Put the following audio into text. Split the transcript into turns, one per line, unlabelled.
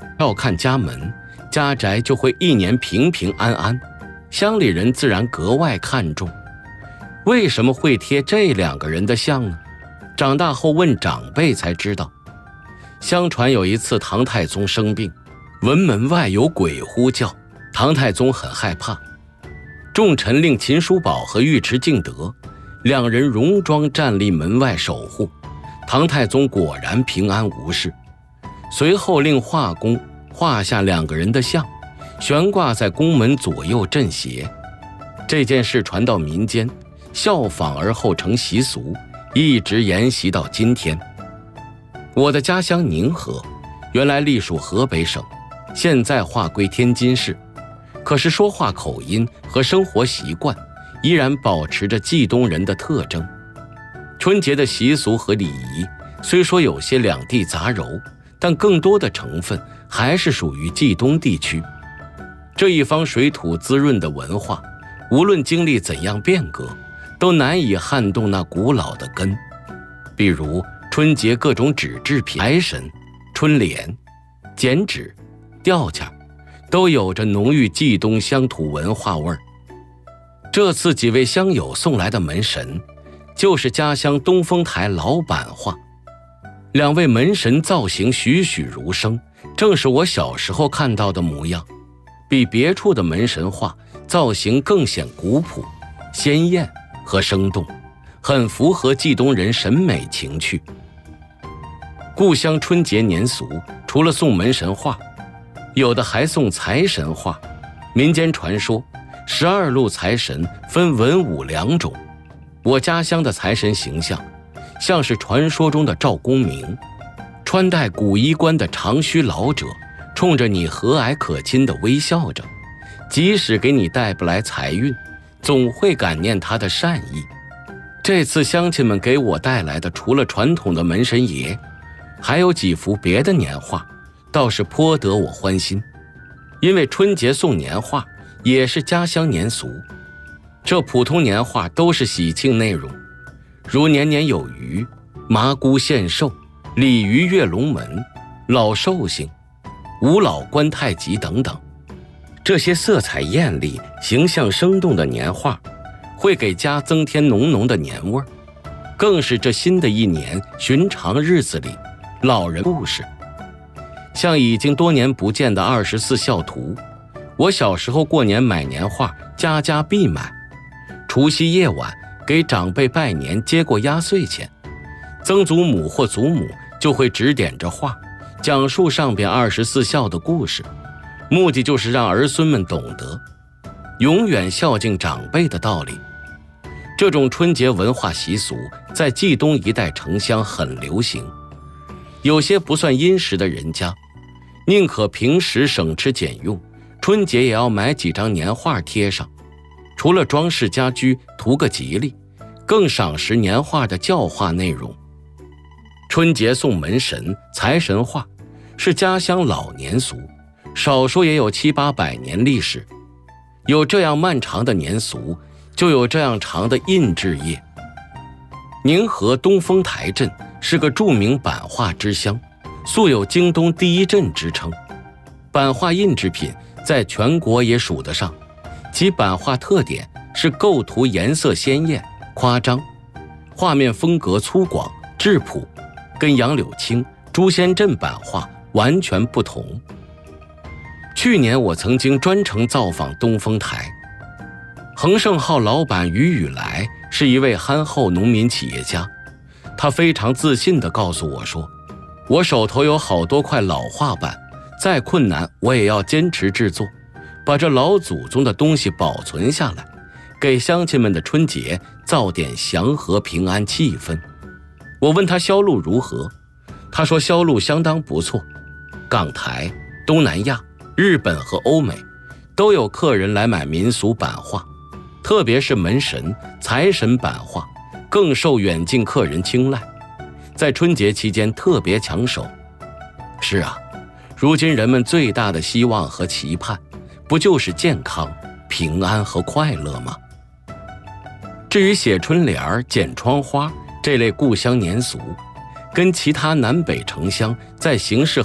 照看家门，家宅就会一年平平安安，乡里人自然格外看重。为什么会贴这2个人的像呢？长大后问长辈才知道。相传有一次唐太宗生病，闻门外有鬼呼叫，唐太宗很害怕。众臣令秦叔宝和尉迟敬德2人戎装站立门外守护，唐太宗果然平安无事。随后令画工画下2个人的像，悬挂在宫门左右镇邪。这件事传到民间，效仿而后成习俗，一直沿袭到今天。我的家乡宁河原来隶属河北省，现在划归天津市，可是说话口音和生活习惯依然保持着冀东人的特征。春节的习俗和礼仪虽说有些两地杂糅，但更多的成分还是属于冀东地区。这一方水土滋润的文化，无论经历怎样变革，都难以撼动那古老的根。比如春节各种纸制品、财神、春联、剪纸、吊架，都有着浓郁冀东乡土文化味儿。这次几位乡友送来的门神，就是家乡东风台老版画。2位门神造型栩栩如生，正是我小时候看到的模样。比别处的门神画造型更显古朴、鲜艳和生动，很符合冀东人审美情趣。故乡春节年俗除了送门神画，有的还送财神画。民间传说12路财神分文武2种，我家乡的财神形象像是传说中的赵公明，穿戴古衣冠的长须老者，冲着你和蔼可亲地微笑着，即使给你带不来财运，总会感念他的善意。这次乡亲们给我带来的，除了传统的门神爷，还有几幅别的年画，倒是颇得我欢心。因为春节送年画也是家乡年俗，这普通年画都是喜庆内容，如年年有余、麻姑献寿、鲤鱼跃龙门、老寿星、吴老观太极等等。这些色彩艳丽、形象生动的年画，会给家增添浓浓的年味儿，更是这新的一年寻常日子里老人故事。像已经多年不见的24孝图，我小时候过年买年画，家家必买。除夕夜晚给长辈拜年，接过压岁钱，曾祖母或祖母就会指点着画，讲述上边24孝的故事，目的就是让儿孙们懂得永远孝敬长辈的道理。这种春节文化习俗在冀东一带城乡很流行，有些不算殷实的人家，宁可平时省吃俭用，春节也要买几张年画贴上，除了装饰家居图个吉利，更赏识年画的教化内容。春节送门神、财神画是家乡老年俗，少说也有700-800年历史。有这样漫长的年俗，就有这样长的印制业。宁河东风台镇是个著名版画之乡，素有京东第一镇之称。版画印制品在全国也数得上，其版画特点是构图颜色鲜艳、夸张，画面风格粗犷、质朴，跟杨柳青、朱仙镇版画完全不同。去年我曾经专程造访东风台，恒盛号老板于宇来是一位憨厚农民企业家，他非常自信地告诉我说，我手头有好多块老画板，再困难我也要坚持制作，把这老祖宗的东西保存下来，给乡亲们的春节造点祥和平安气氛。我问他销路如何，他说销路相当不错，港台、东南亚、日本和欧美都有客人来买民俗版画，特别是门神、财神版画更受远近客人青睐，在春节期间特别抢手。是啊，如今人们最大的希望和期盼，不就是健康、平安和快乐吗？至于写春联、剪窗花这类故乡年俗，跟其他南北城乡在形式